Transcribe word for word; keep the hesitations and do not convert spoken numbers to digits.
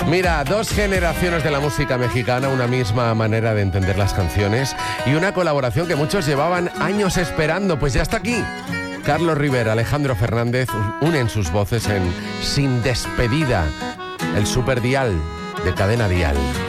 Mira, dos generaciones de la música mexicana, una misma manera de entender las canciones y una colaboración que muchos llevaban años esperando, pues ya está aquí. Carlos Rivera, Alejandro Fernández unen sus voces en Sin Despedida, el superdial de Cadena Dial.